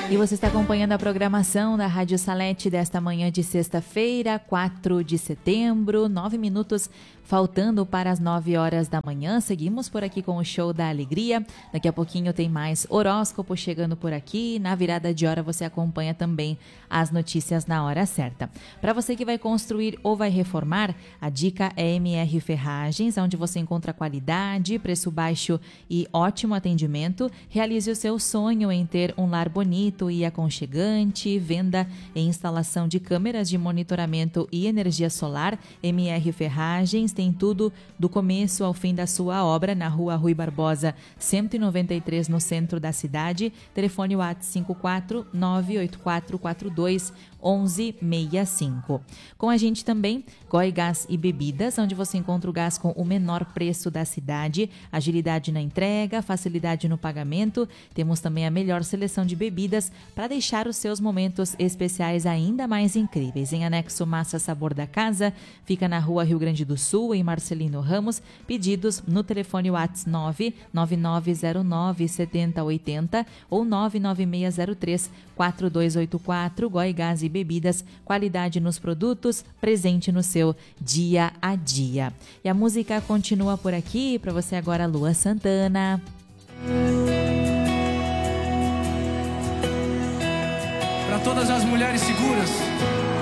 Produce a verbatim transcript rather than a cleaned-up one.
E você está acompanhando a programação da Rádio Salete desta manhã de sexta-feira, quatro de setembro, nove minutos faltando para as nove horas da manhã. Seguimos por aqui com o Show da Alegria. Daqui a pouquinho tem mais horóscopo chegando por aqui. Na virada de hora você acompanha também as notícias na hora certa. Para você que vai construir ou vai reformar, a dica é M R Ferragens, onde você encontra qualidade, preço baixo e ótimo atendimento. Realize o seu sonho em ter um lar bonito e aconchegante. Venda e instalação de câmeras de monitoramento e energia solar. M R Ferragens tem tudo do começo ao fim da sua obra na Rua Rui Barbosa, cento e noventa e três, no centro da cidade. Telefone WhatsApp cinco quatro nove oito quatro quatro dois um um seis cinco. Com a gente também, Goi Gás e Bebidas, onde você encontra o gás com o menor preço da cidade, agilidade na entrega, facilidade no pagamento. Temos também a melhor seleção de bebidas para deixar os seus momentos especiais ainda mais incríveis. Em anexo Massa Sabor da Casa, fica na Rua Rio Grande do Sul, em Marcelino Ramos. Pedidos no telefone WhatsApp nove nove nove zero nove sete zero oito zero ou nove nove seis zero três quatro dois oito quatro. Goi Gás e Bebidas, qualidade nos produtos, presente no seu dia a dia. E a música continua por aqui, para você agora, Lua Santana. Para todas as mulheres seguras,